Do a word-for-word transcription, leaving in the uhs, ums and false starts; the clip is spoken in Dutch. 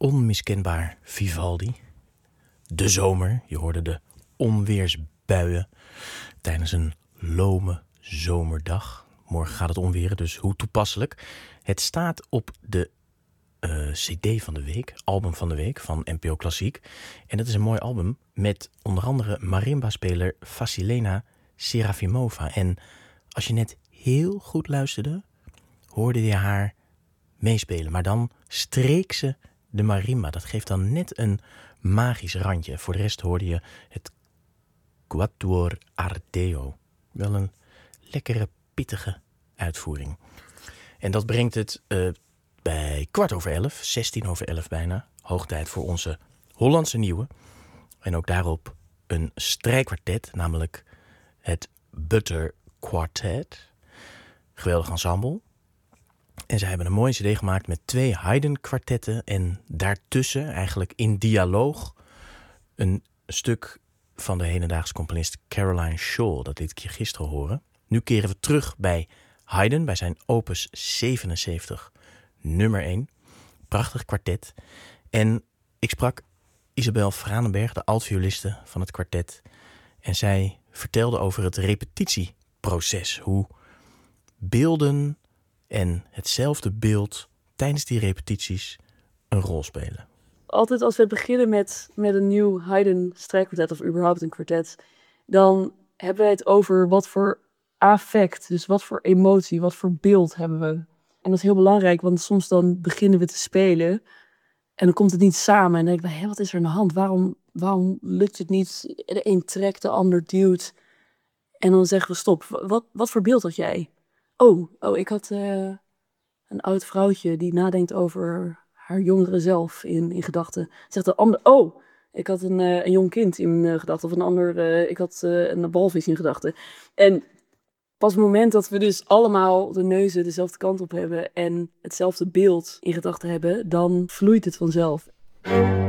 onmiskenbaar Vivaldi. De zomer, je hoorde de onweersbuien tijdens een lome zomerdag. Morgen gaat het onweren, dus hoe toepasselijk. Het staat op de uh, cd van de week, album van de week van N P O Klassiek. En dat is een mooi album met onder andere marimba-speler Vasilena Serafimova. En als je net heel goed luisterde, hoorde je haar meespelen. Maar dan streek ze de marimba. Dat geeft dan net een magisch randje. Voor de rest hoorde je het Quatuor Ardeo. Wel een lekkere, pittige uitvoering. En dat brengt het uh, bij kwart over elf, zestien over elf bijna. Hoog tijd voor onze Hollandse nieuwe. En ook daarop een strijkkwartet, namelijk het Butter Quartet. Geweldig ensemble. En zij hebben een mooie cd gemaakt met twee Haydn-kwartetten. En daartussen, eigenlijk in dialoog, een stuk van de hedendaagse componist Caroline Shaw. Dat liet ik je gisteren horen. Nu keren we terug bij Haydn, bij zijn opus zevenenzeventig, nummer één. Prachtig kwartet. En ik sprak Isabel Franenberg, de altvioliste van het kwartet. En zij vertelde over het repetitieproces. Hoe beelden en hetzelfde beeld tijdens die repetities een rol spelen. Altijd als we beginnen met, met een nieuw Haydn strijkkwartet of überhaupt een kwartet, dan hebben wij het over wat voor affect, dus wat voor emotie, wat voor beeld hebben we. En dat is heel belangrijk, want soms dan beginnen we te spelen en dan komt het niet samen. En dan denk ik, hé, wat is er aan de hand? Waarom, waarom lukt het niet? De een trekt, de ander duwt. En dan zeggen we, stop, wat, wat voor beeld had jij? Oh, oh ik had uh, een oud vrouwtje die nadenkt over haar jongere zelf in, in gedachten. Zegt de ander, oh, ik had een, uh, een jong kind in uh, gedachten. Of een ander, uh, ik had uh, een walvis in gedachten. En pas op het moment dat we dus allemaal de neuzen dezelfde kant op hebben en hetzelfde beeld in gedachten hebben, dan vloeit het vanzelf.